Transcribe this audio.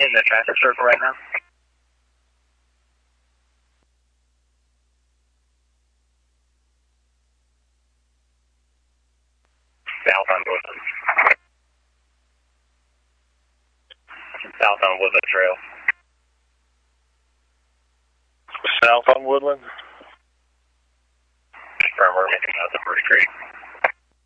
in the traffic circle right now. South on Woodland. South on Woodland Trail. South on Woodland? Confirm we're making out to First Creek.